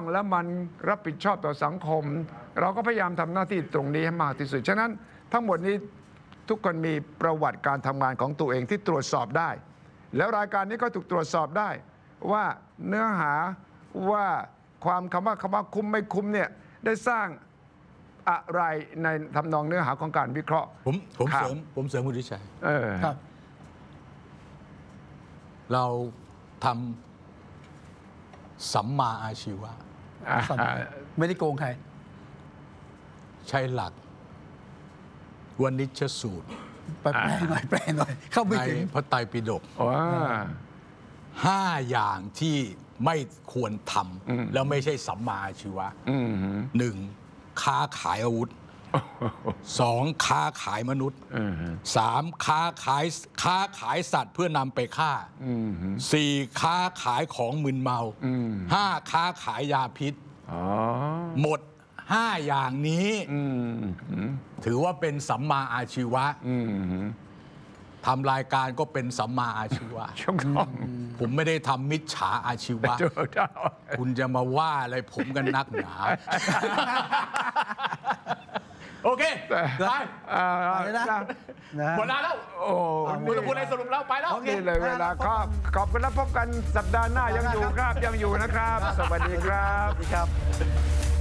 แล้วมันรับผิดชอบต่อสังคม เราก็พยายามทำหน้าที่ตรงนี้ให้มากที่สุดฉะนั้นทั้งหมดนี้ทุกคนมีประวัติการทำงานของตัวเองที่ตรวจสอบได้ แล้วรายการนี้ก็ถูกตรวจสอบได้ว่าเนื้อหาว่าคำว่าคุ้มไม่คุ้มเนี่ยได้สร้างอะไรในทำนองเนื้อหาของการวิเคราะห์ผมเสริมคุณวิชัยครับเราทำสัมมาอาชีวะไม่ได้โกงใครใช้หลักวณิชสูตรแปลหน่อยเข้าไม่ในถึงพระไตรปิฎก 5 อย่างที่ไม่ควรทำแล้วไม่ใช่สัมมาอาชีวะ 1. ค้าขายอาวุธ 2. ค้าขายมนุษย์ 3. ค้าขายสัตว์เพื่อนำไปฆ่า 4. ค้าขายของมึนเมา 5. ค้าขายยาพิษหมด 5 อย่างนี้ถือว่าเป็นสัมมาอาชีวะทำรายการก็เป็นสัมมาอาชีวะผมไม่ได้ทำมิจฉาอาชีวะ คุณจะมาว่าอะไรผมกันนักหนา โอเคไปหมดแล้วโอ้คุณพูดอะไรสรุปแล้วไปแล้วนี่เลยเวลาขอบคุณแล้วพบกันสัปดาห์หน้ายังอยู่ครับยังอยู่นะครับ สวัสดีครับสวัสดีครับ